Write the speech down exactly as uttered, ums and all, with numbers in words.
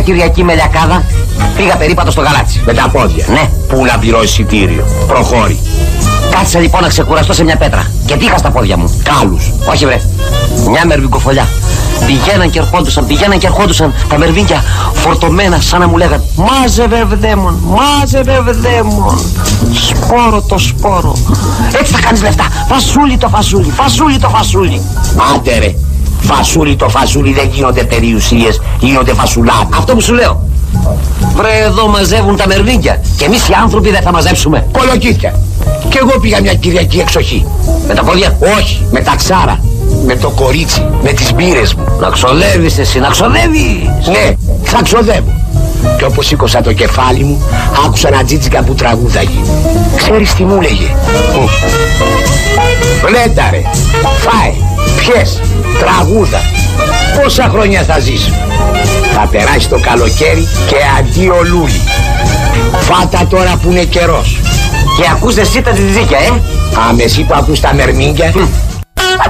Κυριακή με λιακάδα. Πήγα περίπατο στο γαλάτσι. Με τα πόδια. Ναι. Πού να πληρώσει εισιτήριο. Προχώρη. Κάτσε λοιπόν να ξεκουραστώ σε μια πέτρα. Και τι είχα στα πόδια μου. Κάλους. Όχι βρε. Μια μερβικοφολιά. Πηγαίναν και ερχόντουσαν, πηγαίναν και ερχόντουσαν τα μερβίγκια φορτωμένα σαν να μου λέγαν μάζευε ευδαίμον, μάζευε ευδαίμον. Σπόρο το σπόρο. Έτσι θα κάνεις λεφτά. Φασούλι το φασούλι, φασούλι το φασούλι. Άντε ρε. Φασούλι το φασούλι δεν γίνονται περιουσίες, γίνονται φασουλάδες. Αυτό που σου λέω. Βρε εδώ μαζεύουν τα μερβίγκια. Και εμείς οι άνθρωποι δεν θα μαζέψουμε. Κολοκύθια. Κι εγώ πήγα μια Κυριακή εξοχή. Με τα πόδια. Όχι, με τα ξάρα. Με το κορίτσι, με τις μπύρες μου. Να ξοδεύεις εσύ, να ξοδεύεις. Ναι, θα ξοδεύω. Και όπως σήκωσα το κεφάλι μου, άκουσα ένα τζίτζικα που τραγούδαγε. Ξέρεις τι μου λέγε? Πλέτα ρε, φάε, πιες, τραγούδα. Πόσα χρόνια θα ζεις? Θα περάσει το καλοκαίρι και αντίο λούλι. Φάτα τώρα που είναι καιρός. Και ακούς εσύ τα τζιτζίκια, ε. Άμε εσύ που ακούς τα μερμήγκια.